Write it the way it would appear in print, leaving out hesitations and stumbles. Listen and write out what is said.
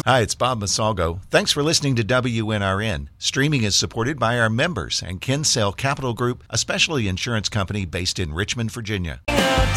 Hi, it's Bob Masalgo. Thanks for listening to WNRN. Streaming is supported by our members and Kinsale Capital Group, a specialty insurance company based in Richmond, Virginia.